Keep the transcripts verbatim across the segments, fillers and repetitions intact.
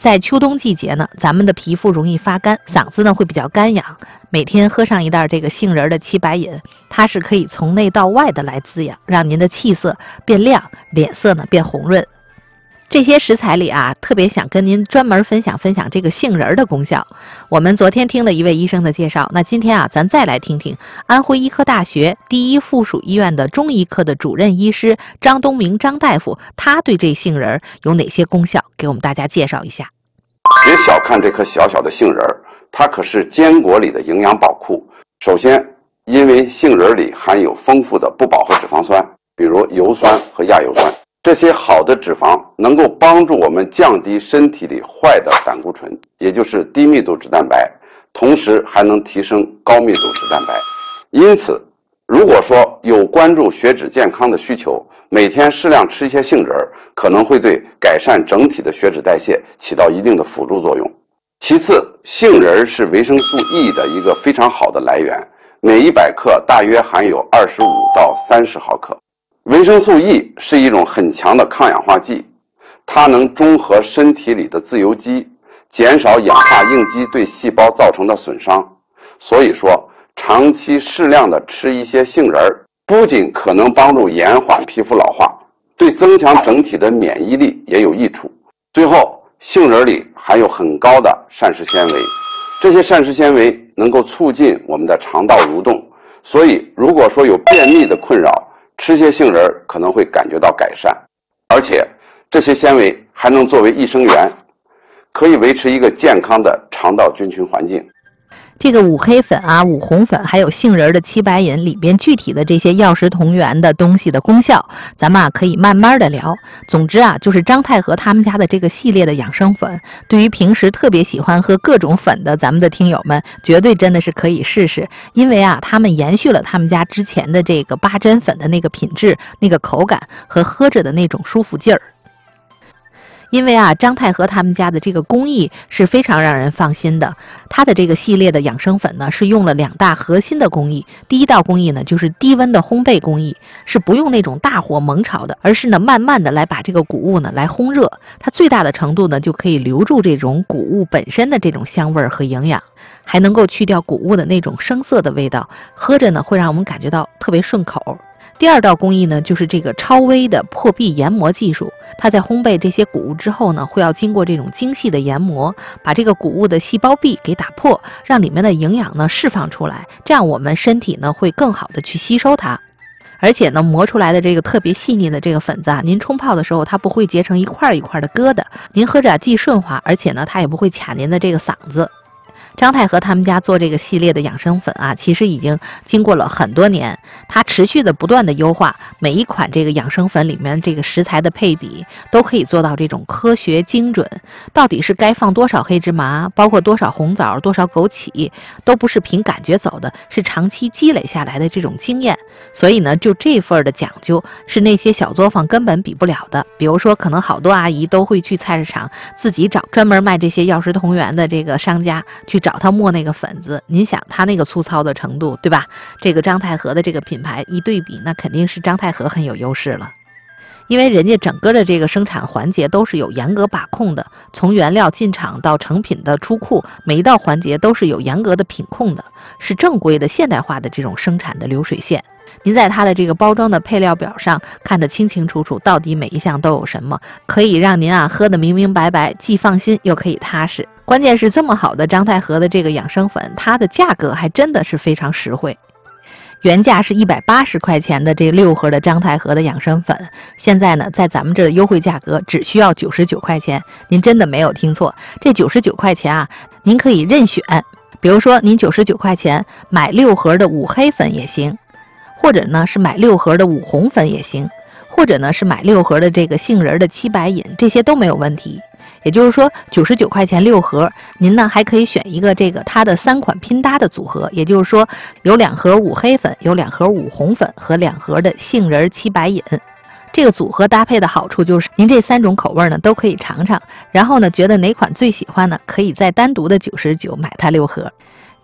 在秋冬季节呢，咱们的皮肤容易发干，嗓子呢会比较干痒。每天喝上一袋这个杏仁的七白饮，它是可以从内到外的来滋养，让您的气色变亮，脸色呢变红润。这些食材里啊，特别想跟您专门分享分享这个杏仁的功效。我们昨天听了一位医生的介绍，那今天啊，咱再来听听安徽医科大学第一附属医院的中医科的主任医师张东明张大夫，他对这杏仁有哪些功效，给我们大家介绍一下。 别小看这颗小小的杏仁，它可是坚果里的营养宝库。首先，因为杏仁里含有丰富的不饱和脂肪酸，比如油酸和亚油酸。这些好的脂肪能够帮助我们降低身体里坏的胆固醇，也就是低密度脂蛋白，同时还能提升高密度脂蛋白。因此，如果说有关注血脂健康的需求，每天适量吃一些杏仁，可能会对改善整体的血脂代谢起到一定的辅助作用。其次，杏仁是维生素 E 的一个非常好的来源，每一百克大约含有二十五到三十毫克。维生素 E 是一种很强的抗氧化剂，它能中和身体里的自由基，减少氧化应激对细胞造成的损伤。所以说，长期适量的吃一些杏仁，不仅可能帮助延缓皮肤老化，对增强整体的免疫力也有益处。最后，杏仁里含有很高的膳食纤维，这些膳食纤维能够促进我们的肠道蠕动，所以如果说有便秘的困扰，吃些杏仁可能会感觉到改善。而且这些纤维还能作为益生元，可以维持一个健康的肠道菌群环境。 这个五黑粉啊、五红粉还有杏仁的七白饮里边具体的这些药食同源的东西的功效，咱们啊可以慢慢的聊。总之啊，就是张太和他们家的这个系列的养生粉，对于平时特别喜欢喝各种粉的咱们的听友们，绝对真的是可以试试。因为啊，他们延续了他们家之前的这个八珍粉的那个品质、那个口感和喝着的那种舒服劲儿。因为啊，张太和他们家的这个工艺是非常让人放心的。他的这个系列的养生粉呢，是用了两大核心的工艺。第一道工艺呢，就是低温的烘焙工艺，是不用那种大火猛炒的，而是呢慢慢的来把这个谷物呢来烘热，它最大的程度呢就可以留住这种谷物本身的这种香味和营养，还能够去掉谷物的那种生涩的味道，喝着呢会让我们感觉到特别顺口。第二道工艺呢，就是这个超微的破壁研磨技术。它在烘焙这些谷物之后呢，会要经过这种精细的研磨，把这个谷物的细胞壁给打破，让里面的营养呢释放出来，这样我们身体呢会更好的去吸收它。而且呢，磨出来的这个特别细腻的这个粉子啊，您冲泡的时候它不会结成一块一块的疙瘩，您喝着啊既顺滑，而且呢它也不会卡您的这个嗓子。张太和他们家做这个系列的养生粉啊，其实已经经过了很多年，它持续的不断的优化，每一款这个养生粉里面这个食材的配比都可以做到这种科学精准，到底是该放多少黑芝麻，包括多少红枣、多少枸杞，都不是凭感觉走的，是长期积累下来的这种经验。所以呢，就这份的讲究是那些小作坊根本比不了的。比如说，可能好多阿姨都会去菜市场自己找专门卖这些药食同源的这个商家去找他磨那个粉子，您想他那个粗糙的程度，对吧？这个张太和的这个品牌一对比，那肯定是张太和很有优势了。因为人家整个的这个生产环节都是有严格把控的，从原料进厂到成品的出库，每一道环节都是有严格的品控的，是正规的现代化的这种生产的流水线。您在它的这个包装的配料表上看得清清楚楚，到底每一项都有什么，可以让您啊喝得明明白白，既放心又可以踏实。关键是这么好的张太和的这个养生粉，它的价格还真的是非常实惠。原价是一百八十块钱的这六盒的张太和的养生粉，现在呢在咱们这的优惠价格只需要九十九块钱。您真的没有听错，这九十九块钱啊，您可以任选。比如说您九十九块钱买六盒的五黑粉也行，或者呢是买六盒的五红粉也行，或者呢是买六盒的这个杏仁的七白饮，这些都没有问题。也就是说九十九块钱六盒，您呢还可以选一个这个它的三款拼搭的组合，也就是说有两盒五黑粉，有两盒五红粉和两盒的杏仁七白饮。这个组合搭配的好处就是您这三种口味呢都可以尝尝，然后呢觉得哪款最喜欢呢，可以再单独的九十九买它六盒。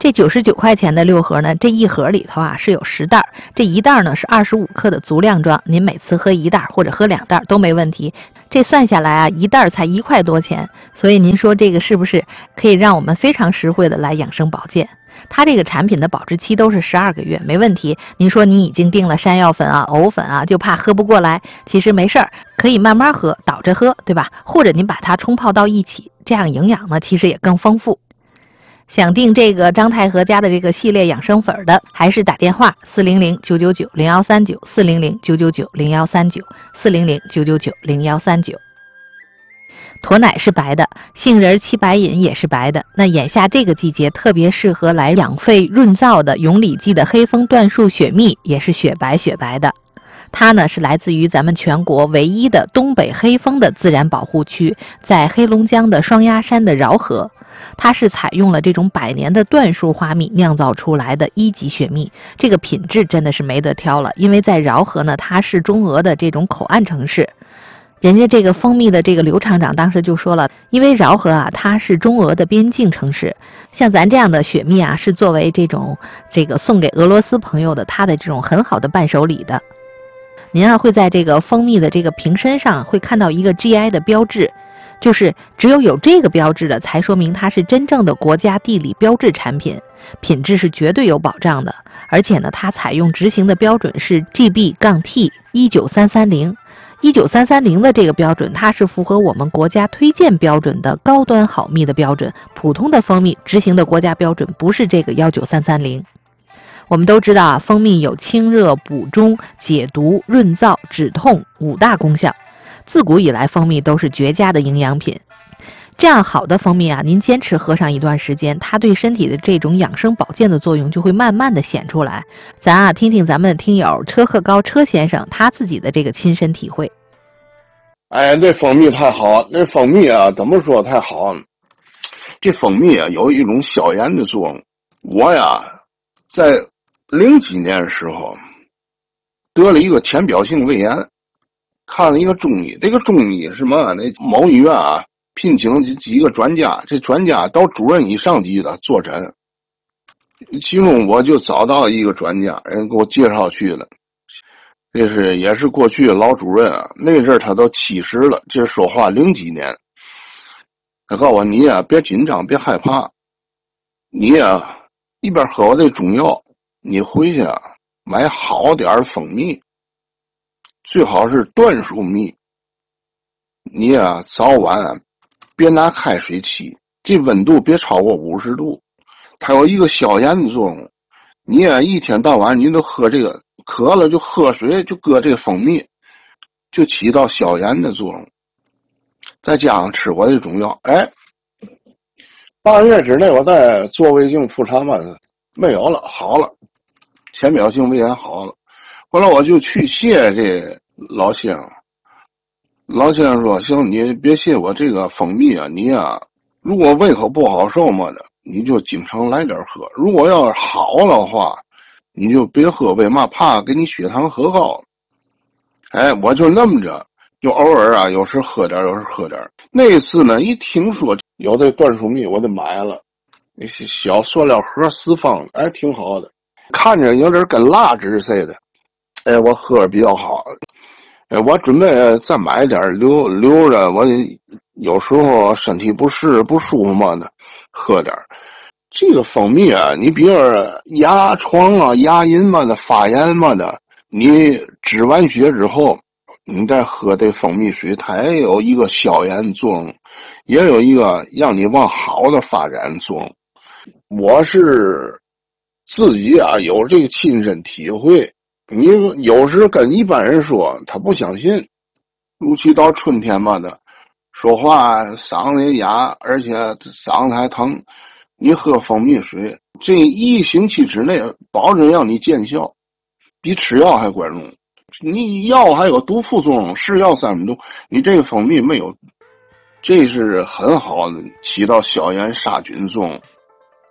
这九十九块钱的六盒呢，这一盒里头啊是有十袋，这一袋呢是二十五克的足量装，您每次喝一袋或者喝两袋都没问题。这算下来啊，一袋才一块多钱，所以您说这个是不是可以让我们非常实惠的来养生保健？它这个产品的保质期都是十二个月，没问题。您说你已经订了山药粉啊、藕粉啊，就怕喝不过来，其实没事儿，可以慢慢喝，倒着喝，对吧？或者您把它冲泡到一起，这样营养呢其实也更丰富。想订这个张太和家的这个系列养生粉的，还是打电话四零零九九九零幺三九四零零九九九零幺三九四零零九九九零幺三九。驼奶是白的，杏仁七白饮也是白的。那眼下这个季节特别适合来养肺润燥的永里记的黑蜂椴树雪蜜也是雪白雪白的。它呢是来自于咱们全国唯一的东北黑蜂的自然保护区，在黑龙江的双鸭山的饶河。它是采用了这种百年的椴树花蜜酿造出来的一级雪蜜，这个品质真的是没得挑了。因为在饶河呢，它是中俄的这种口岸城市，人家这个蜂蜜的这个刘厂长当时就说了，因为饶河啊，它是中俄的边境城市，像咱这样的雪蜜啊，是作为这种这个送给俄罗斯朋友的他的这种很好的伴手礼的。您啊会在这个蜂蜜的这个瓶身上会看到一个 G I 的标志，就是只有有这个标志的，才说明它是真正的国家地理标志产品，品质是绝对有保障的。而且呢，它采用执行的标准是 G B T 一九三三零。一九三三零的这个标准，它是符合我们国家推荐标准的高端好蜜的标准。普通的蜂蜜执行的国家标准不是这个一九三三零。我们都知道啊，蜂蜜有清热、补中、解毒、润燥、止痛五大功效。自古以来，蜂蜜都是绝佳的营养品。这样好的蜂蜜啊，您坚持喝上一段时间，它对身体的这种养生保健的作用就会慢慢的显出来。咱啊，听听咱们的听友车鹤高车先生他自己的这个亲身体会。 哎，这蜂蜜太好，这蜂蜜啊，怎么说太好？这蜂蜜啊，有一种消炎的作用。我呀，在零几年的时候得了一个浅表性胃炎，看了一个中医，这个中医是什么？那某医院啊，聘请几个专家，这专家到主任以上级的坐诊，其中我就找到一个专家，人给我介绍去了。这是也是过去的老主任啊，那阵儿他都七十了，这说话零几年。他告诉我，你呀别紧张，别害怕，你呀一边喝我这中药，你回去啊买好点儿蜂蜜，最好是椴树蜜。你呀早晚别拿开水沏，这温度别超过五十度，它有一个消炎的作用。你呀一天到晚你都喝这个，渴了就喝水，就搁这个蜂蜜，就起到消炎的作用。再加上吃我这中药，哎，半个月之内我再做胃镜复查嘛，没有了，好了，浅表性胃炎好了。后来我就去谢这老先生，老先生说：“行，你别谢我这个蜂蜜啊，你啊，如果胃口不好受么的，你就经常来点喝。如果要是好的话，你就别喝，为嘛？怕给你血糖喝高。”哎，我就那么着，就偶尔啊，有时喝点，有时喝点。那一次呢，一听说有这椴树蜜，我就买了，那些小塑料盒四方，哎，挺好的，看着有点跟蜡质似的。哎，我喝着比较好。哎，我准备再买点留留着，我有时候身体不适不舒服嘛的，喝点。这个蜂蜜啊，你比如牙疮啊、牙龈嘛的、发炎嘛的，你止完血之后，你再喝这蜂蜜水，它也有一个消炎作用，也有一个让你往好的发展作用。我是自己啊有这个亲身体会。你有时跟一般人说，他不相信，尤其到春天嘛的，说话嗓子也哑，而且嗓子还疼。你喝蜂蜜水，这一星期之内保证让你见效，比吃药还管用。你药还有毒副作用，是药三分毒，你这个蜂蜜没有，这是很好的起到消炎杀菌作用。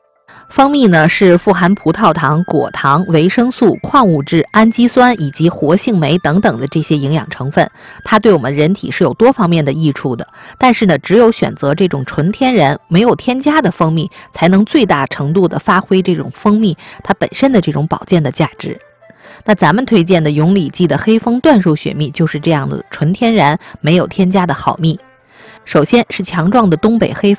蜂蜜呢是富含葡萄糖、果糖、维生素、矿物质、氨基酸以及活性酶等等的这些营养成分，它对我们人体是有多方面的益处的。但是呢，只有选择这种纯天然、没有添加的蜂蜜，才能最大程度的发挥这种蜂蜜它本身的这种保健的价值。那咱们推荐的永里记的黑蜂椴树雪蜜就是这样的纯天然、没有添加的好蜜。首先是强壮的东北黑